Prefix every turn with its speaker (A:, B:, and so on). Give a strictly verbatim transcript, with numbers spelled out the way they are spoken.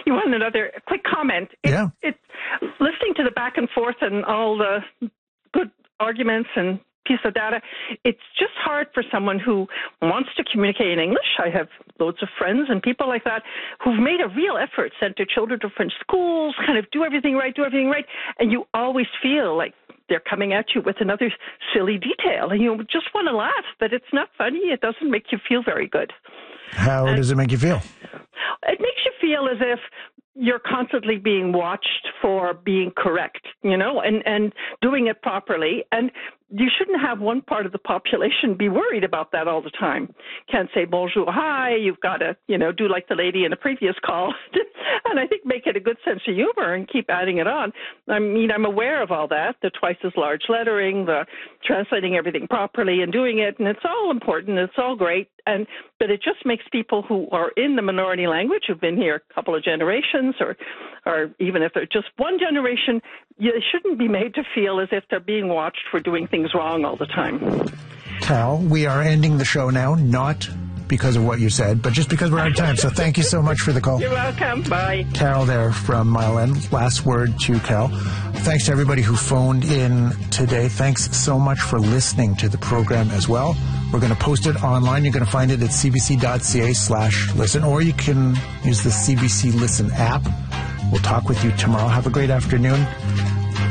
A: you want another quick comment? It,
B: yeah.
A: It's listening to the back and forth and all the good arguments and piece of data. It's just hard for someone who wants to communicate in English. I have loads of friends and people like that who've made a real effort, sent their children to French schools, kind of do everything right, do everything right. And you always feel like they're coming at you with another silly detail. And you just want to laugh, but it's not funny. It doesn't make you feel very good.
B: How and does it make you feel?
A: It makes you feel as if you're constantly being watched for being correct, you know, and, and doing it properly. And you shouldn't have one part of the population be worried about that all the time. Can't say bonjour, hi. You've got to, you know, do like the lady in the previous call. And I think make it a good sense of humor and keep adding it on. I mean, I'm aware of all that, the twice as large lettering, the translating everything properly and doing it. And it's all important. It's all great. And but it just makes people who are in the minority language, who've been here a couple of generations, or, or even if they're just one generation, they shouldn't be made to feel as if they're being watched for doing things wrong all the time.
B: Cal, we are ending the show now, not because of what you said, but just because we're out of time. So thank you so much for the call.
A: You're welcome. Bye.
B: Carol there from Mile End. Last word to Cal. Thanks to everybody who phoned in today. Thanks so much for listening to the program as well. We're going to post it online. You're going to find it at cbc.ca slash listen, or you can use the C B C Listen app. We'll talk with you tomorrow. Have a great afternoon.